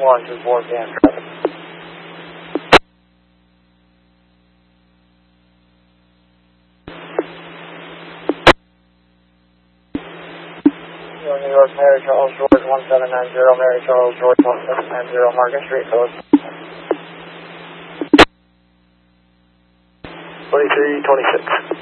124 PM traffic. New York, Mary Charles George 1790, Mary Charles George 1790, Market Street code. 2326.